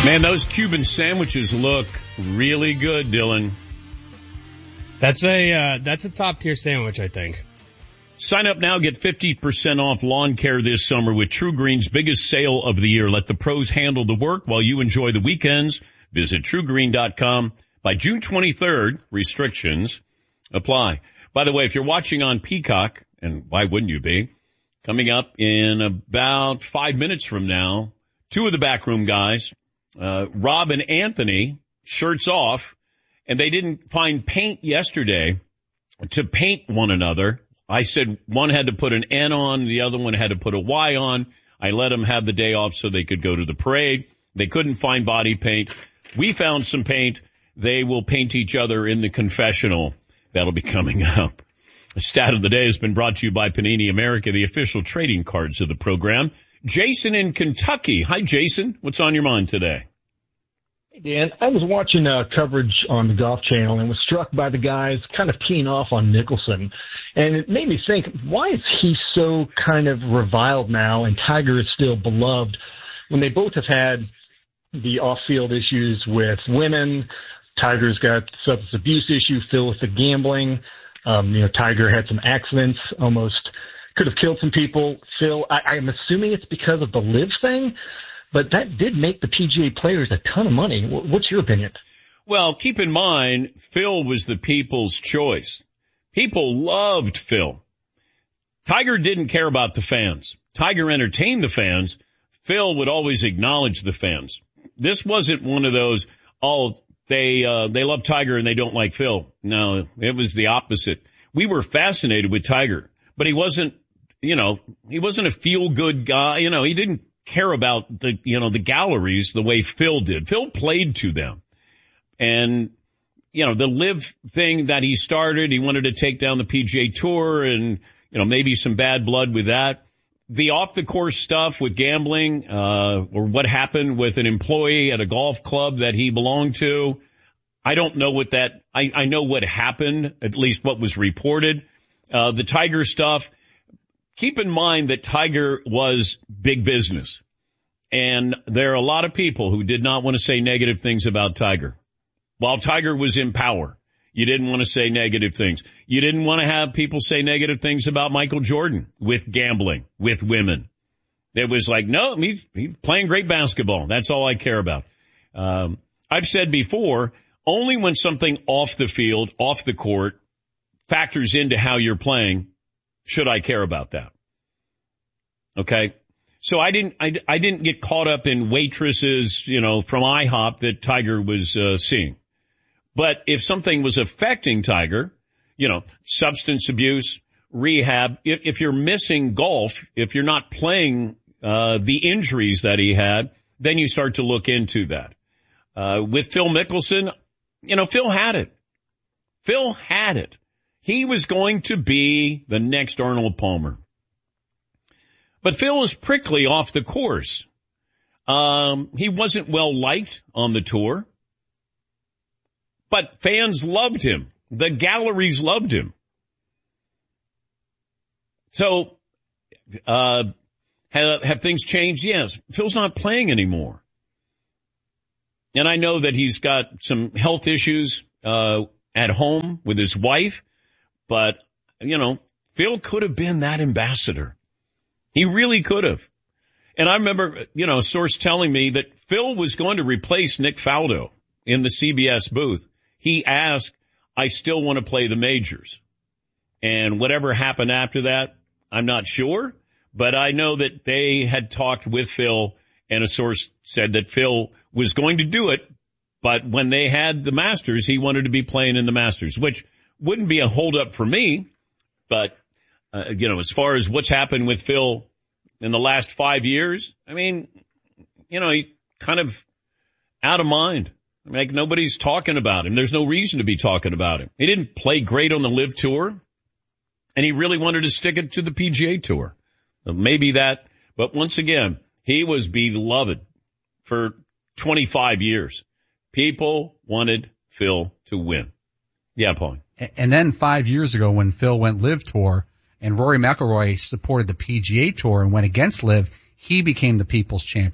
Man, those Cuban sandwiches look really good, Dylan. That's a top tier sandwich, I think. Sign up now, get 50% off lawn care this summer with True Green's biggest sale of the year. Let the pros handle the work while you enjoy the weekends. Visit TrueGreen.com. By June 23rd, restrictions apply. By the way, if you're watching on Peacock, and why wouldn't you be, coming up in about 5 minutes from now, two of the backroom guys, Rob and Anthony, shirts off, and they didn't find paint yesterday to paint one another. I said one had to put an N on, the other one had to put a Y on. I let them have the day off so they could go to the parade. They couldn't find body paint. We found some paint. They will paint each other in the confessional. That'll be coming up. The stat of the day has been brought to you by Panini America, the official trading cards of the program. Jason in Kentucky. Hi, Jason. What's on your mind today? Hey, Dan. I was watching coverage on the Golf Channel and was struck by the guys kind of teeing off on Mickelson. And it made me think, why is he so kind of reviled now and Tiger is still beloved when they both have had the off-field issues with women? Tiger's got substance abuse issue, Phil with the gambling. Tiger had some accidents, almost could have killed some people. Phil, I'm assuming it's because of the live thing, but that did make the PGA players a ton of money. What's your opinion? Well, keep in mind, Phil was the people's choice. People loved Phil. Tiger didn't care about the fans. Tiger entertained the fans. Phil would always acknowledge the fans. This wasn't one of those, they love Tiger and they don't like Phil. No, it was the opposite. We were fascinated with Tiger, but he wasn't a feel-good guy. He didn't care about the galleries the way Phil did. Phil played to them. And, the live thing that he started, he wanted to take down the PGA Tour and, maybe some bad blood with that. The off-the-course stuff with gambling, or what happened with an employee at a golf club that he belonged to, I don't know what that, I know what happened, at least what was reported. The Tiger stuff, keep in mind that Tiger was big business. And there are a lot of people who did not want to say negative things about Tiger. While Tiger was in power, you didn't want to say negative things. You didn't want to have people say negative things about Michael Jordan with gambling, with women. It was like, no, he's playing great basketball. That's all I care about. I've said before, only when something off the field, off the court, factors into how you're playing, should I care about that. Okay? So I didn't get caught up in waitresses, from IHOP that Tiger was seeing. But if something was affecting Tiger, substance abuse, rehab, if you're missing golf, if you're not playing the injuries that he had, then you start to look into that. With Phil Mickelson, Phil had it. Phil had it. He was going to be the next Arnold Palmer. But Phil was prickly off the course. He wasn't well liked on the tour. But fans loved him. The galleries loved him. So, have things changed? Yes. Phil's not playing anymore. And I know that he's got some health issues, at home with his wife. But, Phil could have been that ambassador. He really could have. And I remember, a source telling me that Phil was going to replace Nick Faldo in the CBS booth. He asked, I still want to play the majors. And whatever happened after that, I'm not sure. But I know that they had talked with Phil, and a source said that Phil was going to do it. But when they had the Masters, he wanted to be playing in the Masters, which wouldn't be a holdup for me. But, as far as what's happened with Phil in the last 5 years, he kind of out of mind. Like, nobody's talking about him. There's no reason to be talking about him. He didn't play great on the LIV Tour, and he really wanted to stick it to the PGA Tour. Maybe that, but once again, he was beloved for 25 years. People wanted Phil to win. Yeah, Paul. And then 5 years ago when Phil went LIV Tour and Rory McIlroy supported the PGA Tour and went against LIV, he became the people's champion.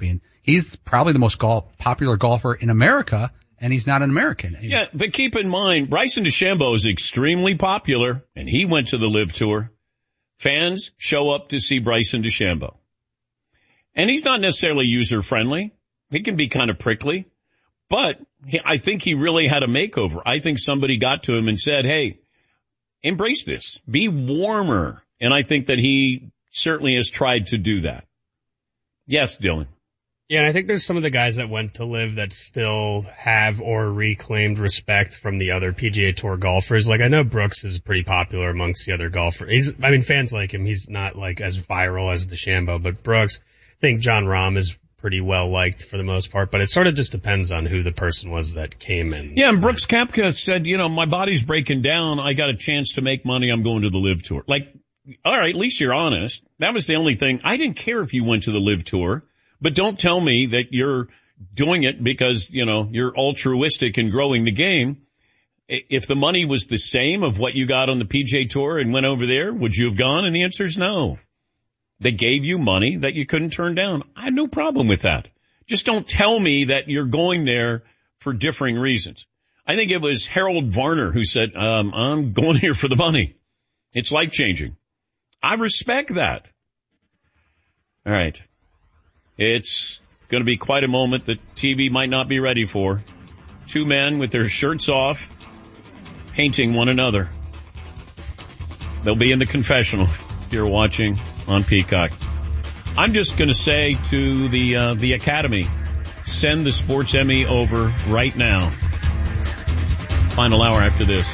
He's probably the most popular golfer in America, and he's not an American. Yeah, but keep in mind, Bryson DeChambeau is extremely popular, and he went to the LIV Tour. Fans show up to see Bryson DeChambeau. And he's not necessarily user-friendly. He can be kind of prickly. But I think he really had a makeover. I think somebody got to him and said, hey, embrace this. Be warmer. And I think that he certainly has tried to do that. Yes, Dylan. Yeah, and I think there's some of the guys that went to LIV that still have or reclaimed respect from the other PGA Tour golfers. Like, I know Brooks is pretty popular amongst the other golfers. Fans like him. He's not like as viral as DeChambeau, but Brooks, I think Jon Rahm is pretty well liked for the most part, but it sort of just depends on who the person was that came in. Yeah, and Brooks Koepka said, my body's breaking down. I got a chance to make money. I'm going to the LIV Tour. Like, all right, at least you're honest. That was the only thing. I didn't care if you went to the LIV Tour. But don't tell me that you're doing it because, you're altruistic in growing the game. If the money was the same of what you got on the PGA Tour and went over there, would you have gone? And the answer is no. They gave you money that you couldn't turn down. I have no problem with that. Just don't tell me that you're going there for differing reasons. I think it was Harold Varner who said, I'm going here for the money. It's life-changing. I respect that. All right. It's going to be quite a moment that TV might not be ready for. Two men with their shirts off, painting one another. They'll be in the confessional if you're watching on Peacock. I'm just going to say to the Academy, send the Sports Emmy over right now. Final hour after this.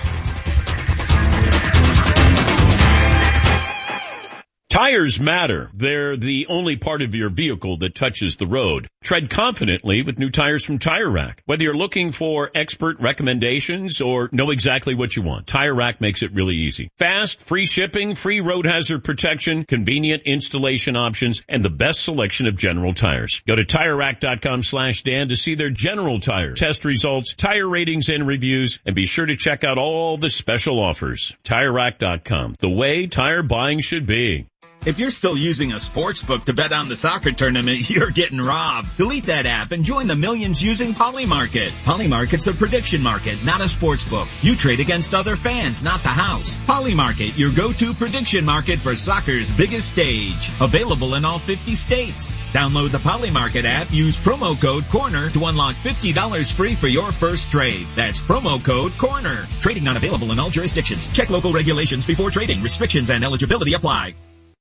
Tires matter. They're the only part of your vehicle that touches the road. Tread confidently with new tires from Tire Rack. Whether you're looking for expert recommendations or know exactly what you want, Tire Rack makes it really easy. Fast, free shipping, free road hazard protection, convenient installation options, and the best selection of General tires. Go to TireRack.com/Dan to see their General tire test results, tire ratings, and reviews, and be sure to check out all the special offers. TireRack.com, the way tire buying should be. If you're still using a sports book to bet on the soccer tournament, you're getting robbed. Delete that app and join the millions using Polymarket. Polymarket's a prediction market, not a sports book. You trade against other fans, not the house. Polymarket, your go-to prediction market for soccer's biggest stage. Available in all 50 states. Download the Polymarket app, use promo code CORNER to unlock $50 free for your first trade. That's promo code CORNER. Trading not available in all jurisdictions. Check local regulations before trading. Restrictions and eligibility apply.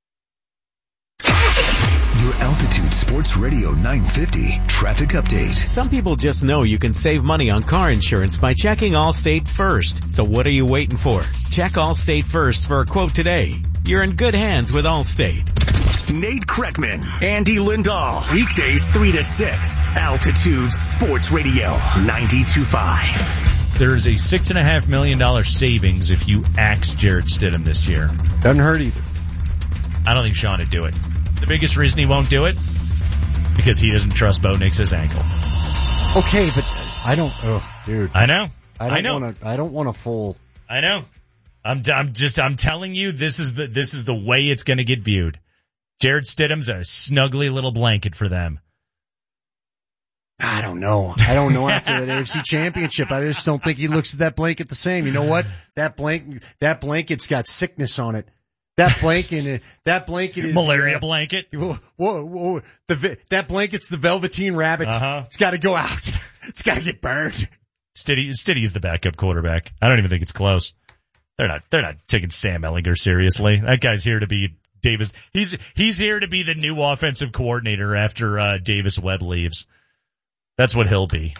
Your Altitude Sports Radio 950 traffic update. Some people just know you can save money on car insurance by checking Allstate first. So what are you waiting for? Check Allstate first for a quote today. You're in good hands with Allstate. Nate Kreckman, Andy Lindahl. Weekdays 3 to 6. Altitude Sports Radio 92.5. There's a $6.5 million savings if you axe Jarrett Stidham this year. Doesn't hurt either. I don't think Sean would do it. The biggest reason he won't do it, because he doesn't trust Bo Nix's ankle. Okay, but I don't. Oh, dude. I know. I don't want a full. I know. I'm telling you, this is the way it's going to get viewed. Jarrett Stidham's a snuggly little blanket for them. I don't know after that AFC Championship. I just don't think he looks at that blanket the same. You know what? That blanket's got sickness on it. That blanket is malaria blanket. Whoa. That blanket's the Velveteen Rabbits. It's got to go out. It's got to get burned. Stiddy is the backup quarterback. I don't even think it's close. They're not taking Sam Ehlinger seriously. That guy's here to be Davis. He's here to be the new offensive coordinator after Davis Webb leaves. That's what he'll be.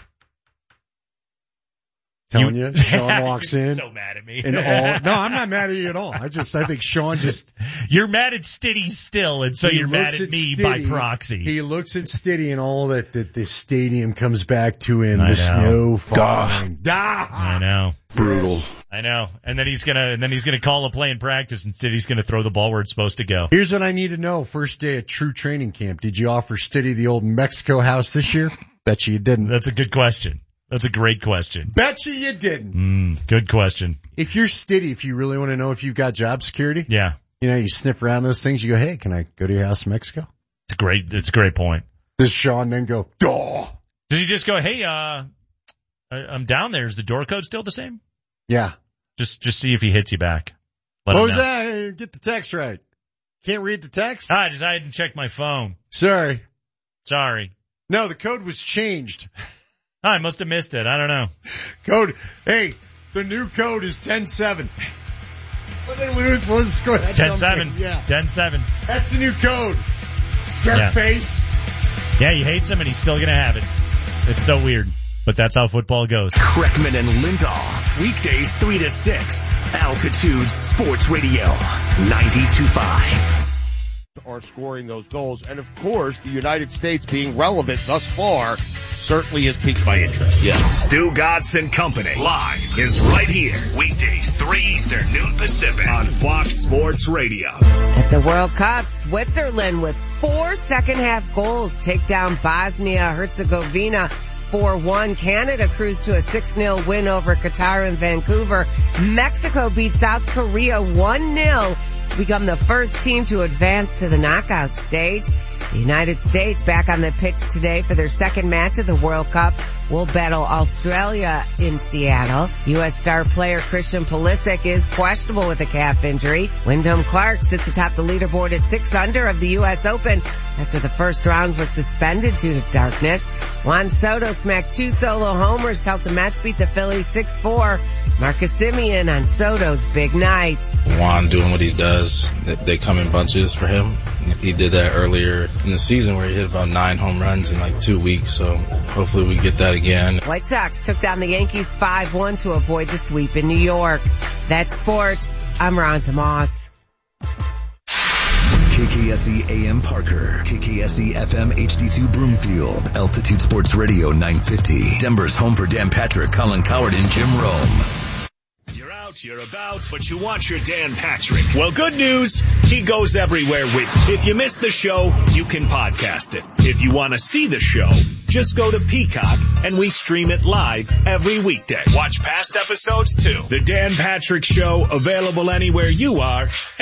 Telling you, Sean walks in. So mad at me. No, I'm not mad at you at all. I think Sean just. You're mad at Stiddy still, and so you're mad at me by proxy. He looks at Stiddy and all that the stadium comes back to him. The snow falling. I know. Brutal. I know. And then he's gonna call a play in practice, and Stiddy's gonna throw the ball where it's supposed to go. Here's what I need to know. First day at true training camp. Did you offer Stiddy the old Mexico house this year? Bet you didn't. That's a good question. That's a great question. Bet you didn't. Good question. If you're Stiddy, if you really want to know if you've got job security, yeah, you sniff around those things. You go, hey, can I go to your house in Mexico? It's a great point. Does Sean then go, duh? Does he just go, hey, I'm down there. Is the door code still the same? Yeah. Just see if he hits you back. Let What was that? Get the text right. Can't read the text? I hadn't checked my phone. Sorry. No, the code was changed. I must have missed it. I don't know. Hey, the new code is 10-7. What did they lose? What was the score? 10-7. Yeah. 10-7. That's the new code. Jerk face. Yeah, he hates him and he's still going to have it. It's so weird, but that's how football goes. Kreckman and Lindahl, weekdays 3 to 6. Altitude Sports Radio, 92.5. Are scoring those goals. And of course, the United States being relevant thus far certainly has piqued my interest. Yeah. Stu Godson Company live is right here. Weekdays 3 Eastern, noon Pacific on Fox Sports Radio. At the World Cup, Switzerland with 4 second-half goals take down Bosnia-Herzegovina 4-1. Canada cruised to a 6-0 win over Qatar and Vancouver. Mexico beat South Korea 1-0 to become the first team to advance to the knockout stage. The United States back on the pitch today for their second match of the World Cup will battle Australia in Seattle. U.S. star player Christian Pulisic is questionable with a calf injury. Wyndham Clark sits atop the leaderboard at 6 under of the U.S. Open after the first round was suspended due to darkness. Juan Soto smacked 2 solo homers to help the Mets beat the Phillies 6-4. Marcus Semien on Soto's big night. Juan doing what he does. They come in bunches for him. He did that earlier in the season where he hit about 9 home runs in like 2 weeks. So hopefully we get that again. White Sox took down the Yankees 5-1 to avoid the sweep in New York. That's sports. I'm Ron Tomas. KKSE AM Parker, KKSE FM HD2 Broomfield, Altitude Sports Radio 950, Denver's home for Dan Patrick, Colin Coward, and Jim Rome. You're about, but you want your Dan Patrick. Well, good news, he goes everywhere with you. If you missed the show, you can podcast it. If you want to see the show, just go to Peacock and we stream it live every weekday. Watch past episodes too. The Dan Patrick Show, available anywhere you are